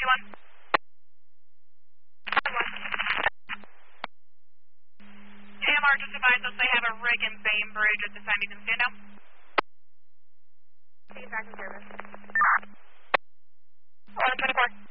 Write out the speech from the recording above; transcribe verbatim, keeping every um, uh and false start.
fifty-one. A M R just advised us they have a rig in Bainbridge at this time. You can stand down. Take it back in service. eleven twenty-four.